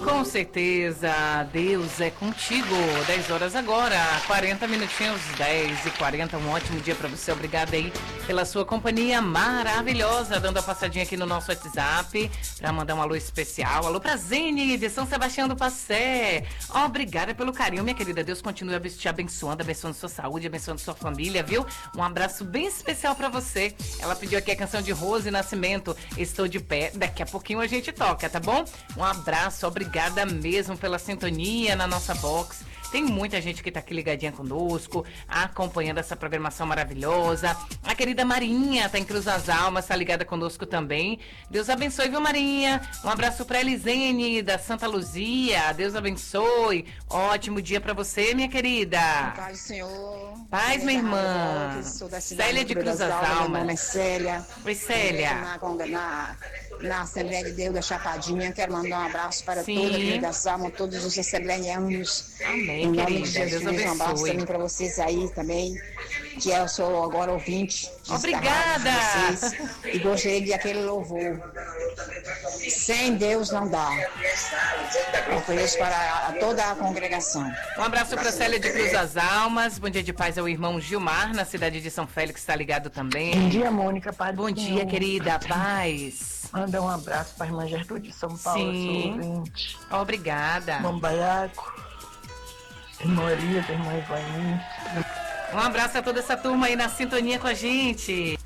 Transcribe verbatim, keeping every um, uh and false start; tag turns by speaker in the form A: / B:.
A: Com certeza, Deus é contigo. dez horas agora, quarenta minutinhos, dez e quarenta. Um ótimo dia para você. Obrigada aí pela sua companhia maravilhosa. Dando a passadinha aqui no nosso WhatsApp para mandar um alô especial. Alô pra Zene, de São Sebastião do Passé. Obrigada pelo carinho, minha querida. Deus continue te abençoando, abençoando sua saúde, abençoando sua família, viu? Um abraço bem especial para você. Ela pediu aqui a canção de Rose Nascimento, Estou de Pé. Daqui a pouquinho a gente toca, tá bom? Um abraço, obrigada mesmo pela sintonia na nossa box. Tem muita gente que tá aqui ligadinha conosco, acompanhando essa programação maravilhosa. A querida Marinha tá em Cruz das Almas, tá ligada conosco também. Deus abençoe, viu, Marinha? Um abraço pra Elisene, da Santa Luzia. Deus abençoe. Ótimo dia pra você, minha querida.
B: Paz, Senhor.
A: Paz, minha irmã. Célia de Cruz das Almas.
B: Meu nome é Célia.
A: Oi, Célia.
B: Na, na, na Assembleia de Deus da Chapadinha. Quero mandar um abraço para
A: Sim.
B: toda a Cruz das Almas, todos os assembleianos.
A: Amém,
B: em nome
A: querida.
B: de Jesus,
A: Deus
B: um abraço
A: abençoe.
B: também para vocês aí também, que eu sou agora ouvinte.
A: Obrigada.
B: De vocês, e gostaria de aquele louvor. Sem Deus não dá. Eu ofereço para toda a congregação.
A: Um abraço para Célia de Cruz das Almas. Bom dia de paz ao irmão Gilmar, na cidade de São Félix, está ligado também.
C: Bom dia, Mônica. Paz
A: Bom
C: do
A: dia,
C: Senhor.
A: querida. Paz.
C: Manda um abraço para a irmã Gertrude de São Paulo,
A: Sim.
C: sou ouvinte.
A: Obrigada.
C: Irmão Baiaco, irmã Elisa, irmã Ivani.
A: Um abraço a toda essa turma aí na sintonia com a gente.